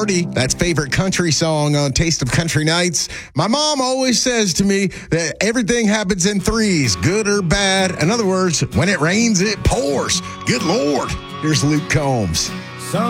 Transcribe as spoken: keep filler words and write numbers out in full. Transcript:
Lombardi, that's favorite country song on Taste of Country Nights. My mom always says to me that everything happens in threes, good or bad. In other words, when it rains, it pours. Good Lord. Here's Luke Combs.